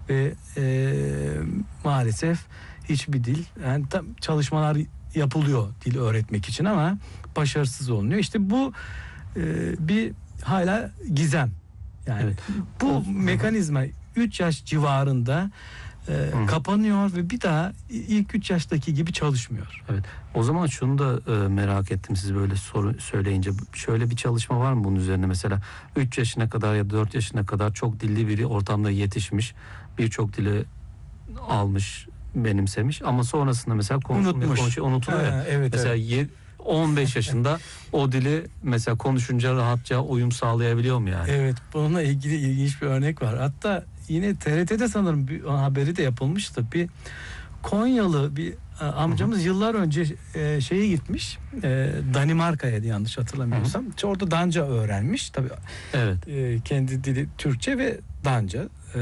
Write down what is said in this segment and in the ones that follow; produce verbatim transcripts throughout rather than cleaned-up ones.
ve e, maalesef hiçbir dil, yani tam çalışmalar yapılıyor dil öğretmek için ama başarısız olunuyor. İşte bu e, bir hala gizem. Yani Evet. bu mekanizma üç yaş civarında e, kapanıyor ve bir daha ilk üç yaştaki gibi çalışmıyor. Evet. O zaman şunu da e, merak ettim, siz böyle soru söyleyince. Şöyle bir çalışma var mı bunun üzerine? Mesela üç yaşına kadar ya da dört yaşına kadar çok dilli biri ortamda yetişmiş, birçok dili almış, benimsemiş ama sonrasında mesela konuşmayı konuşuyor, unutuluyor. Ha, evet, mesela evet. on beş yaşında o dili mesela konuşunca rahatça uyum sağlayabiliyor mu yani? Evet, bununla ilgili ilginç bir örnek var. Hatta yine T R T'de sanırım bir haberi de yapılmıştı. Bir Konyalı bir amcamız, hı hı, yıllar önce e, şeye gitmiş, e, Danimarka'ya, yanlış hatırlamıyorsam. Hı hı. Orada Danca öğrenmiş. Tabii. Evet. E, kendi dili Türkçe ve Danca. E,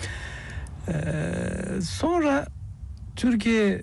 e, sonra Türkiye'ye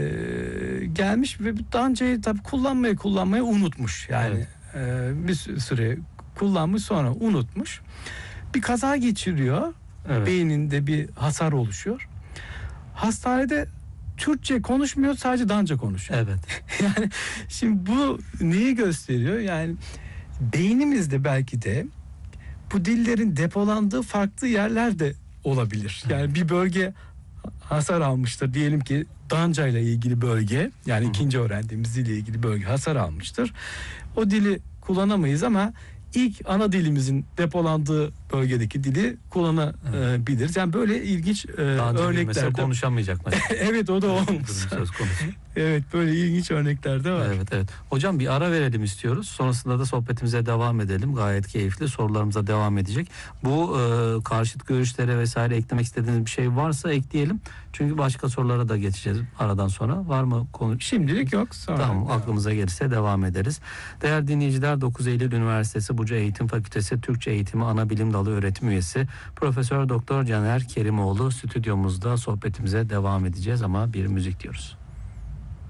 e, gelmiş ve Danca'yı tabii kullanmayı kullanmayı unutmuş. Yani evet, e, bir süre kullanmış, sonra unutmuş. Bir kaza geçiriyor. Evet. Beyninde bir hasar oluşuyor. Hastanede Türkçe konuşmuyor, sadece Danca konuşuyor. Evet. Yani şimdi bu neyi gösteriyor? Yani beynimizde belki de bu dillerin depolandığı farklı yerler de olabilir. Yani evet, bir bölge hasar almıştır. Diyelim ki Danca ile ilgili bölge, yani, hı hı, ikinci öğrendiğimiz dille ilgili bölge hasar almıştır. O dili kullanamayız ama ilk ana dilimizin depolandığı bölgedeki dili kullanabiliriz. Yani böyle ilginç e, örnekler de konuşamayacak mı? Evet, o da olmuş. Söz konusu. Evet, böyle ilginç örnekler de var. Evet, evet. Hocam bir ara verelim istiyoruz. Sonrasında da sohbetimize devam edelim. Gayet keyifli. Sorularımıza devam edecek. Bu e, karşıt görüşlere vesaire eklemek istediğiniz bir şey varsa ekleyelim. Çünkü başka sorulara da geçeceğiz aradan sonra. Var mı konu? Şimdilik yok. Sonra tamam, devam. Aklımıza gelirse devam ederiz. Değerli dinleyiciler, dokuz Eylül Üniversitesi Buca Eğitim Fakültesi Türkçe Eğitimi Anabilim Dalı öğretim üyesi Profesör Doktor Caner Kerimoğlu stüdyomuzda, sohbetimize devam edeceğiz ama bir müzik diyoruz.